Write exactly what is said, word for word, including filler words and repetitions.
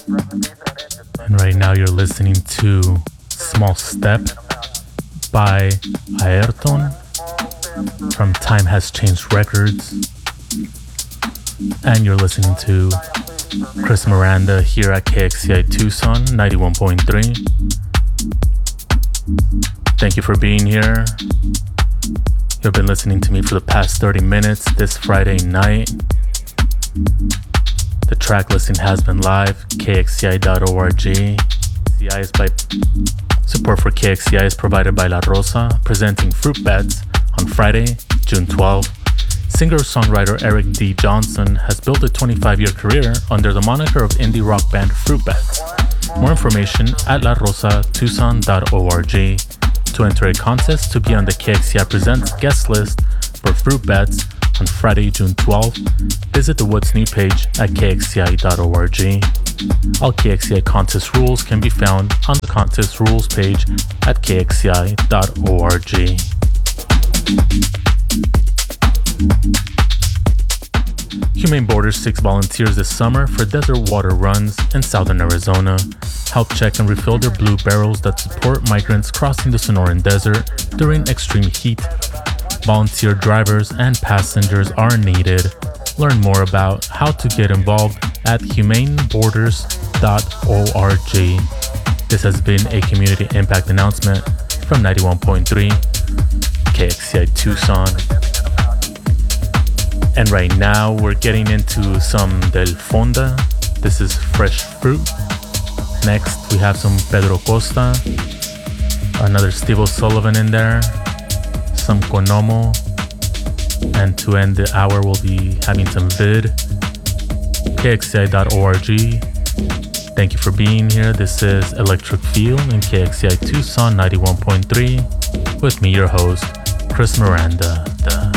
And right now you're listening to Small Step by Ayrton from Time Has Changed Records. And you're listening to Chris Miranda here at K X C I Tucson ninety-one point three. Thank you for being here. You've been listening to me for the past thirty minutes this Friday night. The track listing has been live, K X C I dot org. C I is by support for K X C I is provided by La Rosa, presenting Fruit Bats on Friday, June twelfth. Singer-songwriter Eric D. Johnson has built a twenty-five-year career under the moniker of indie rock band Fruit Bats. More information at la rosa tucson dot org. To enter a contest to be on the K X C I Presents guest list for Fruit Bats on Friday, June twelfth, visit the What's New page at K X C I dot org. All K X C I contest rules can be found on the contest rules page at K X C I dot org. Humane Borders seeks volunteers this summer for desert water runs in southern Arizona. Help check and refill their blue barrels that support migrants crossing the Sonoran Desert during extreme heat. Volunteer drivers and passengers are needed. Learn more about how to get involved at humane borders dot org. This has been a community impact announcement from ninety-one point three K X C I Tucson. And right now we're getting into some Del Fonda. This is Fresh Fruit. Next we have some Pedro Costa, another Steve O'Sullivan in there, some Konomo, and to end the hour we'll be having some Vid. K X C I dot org. Thank you for being here. This is Electric Feel in K X C I Tucson ninety-one point three with me, your host, Chris Miranda.